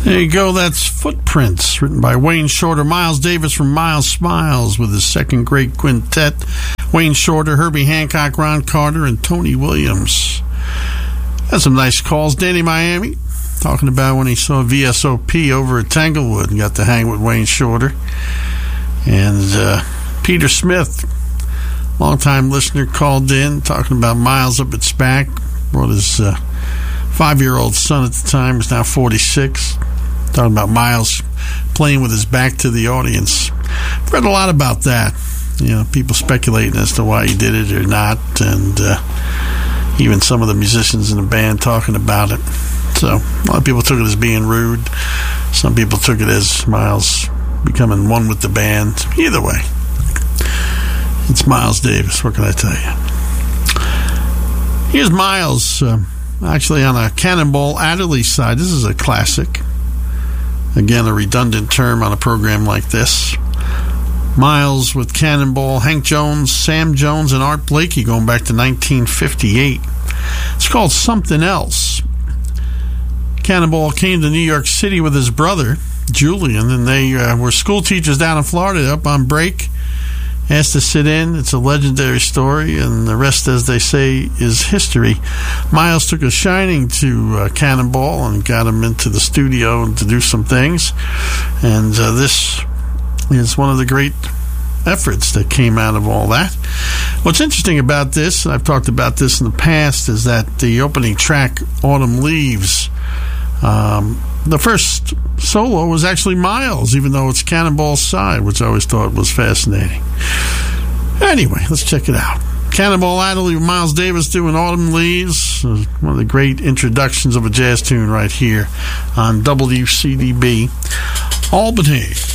There you go. That's Footprints, written by Wayne Shorter. Miles Davis from Miles Smiles with his second great quintet. Wayne Shorter, Herbie Hancock, Ron Carter, and Tony Williams. Had some nice calls. Danny Miami talking about when he saw VSOP over at Tanglewood and got to hang with Wayne Shorter. And Peter Smith, longtime listener, called in talking about Miles up at SPAC. Brought his 5-year-old son at the time, was now 46. Talking about Miles playing with his back to the audience. I've read a lot about that. You know, people speculating as to why he did it or not, and even some of the musicians in the band talking about it. So a lot of people took it as being rude. Some people took it as Miles becoming one with the band. Either way, it's Miles Davis. What can I tell you? Here's Miles, actually on a Cannonball Adderley side. This is a classic. Again, a redundant term on a program like this. Miles with Cannonball, Hank Jones, Sam Jones, and Art Blakey going back to 1958. It's called Something Else. Cannonball came to New York City with his brother, Julian, and they were school teachers down in Florida up on break. Asked to sit in. It's a legendary story, and the rest, as they say, is history. Miles took a shining to Cannonball and got him into the studio and to do some things. And this is one of the great efforts that came out of all that. What's interesting about this, and I've talked about this in the past, is that the opening track, Autumn Leaves, the first solo was actually Miles, even though it's Cannonball's side, which I always thought was fascinating. Anyway, let's check it out. Cannonball Adderley with Miles Davis doing Autumn Leaves, one of the great introductions of a jazz tune right here on WCDB Albany.